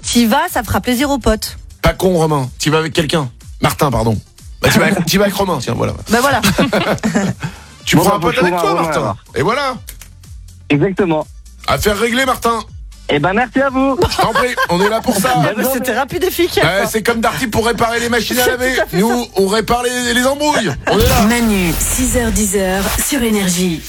T'y vas, ça fera plaisir aux potes. Pas con, Romain. T'y vas avec quelqu'un. Martin, pardon. Bah, t'y vas avec Romain, tiens, voilà. Bah voilà. Tu prends un pote avec toi, Romain, Martin. alors. Et voilà. Exactement. Affaire réglée, Martin. Eh ben, merci à vous. Je t'en prie, on est là pour ça. Ah bah, c'était rapide et efficace. Ouais, c'est comme Darty pour réparer les machines à laver. tout à fait Nous, on répare les embrouilles. On est là. Manu, 6h-10h sur Énergie.